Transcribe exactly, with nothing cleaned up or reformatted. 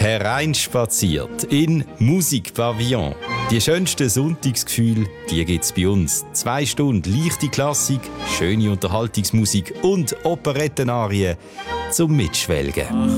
hereinspaziert in Musikpavillon. Die schönsten Sonntagsgefühle, die gibt's bei uns. Zwei Stunden leichte Klassik, schöne Unterhaltungsmusik und Operettenarien zum Mitschwelgen.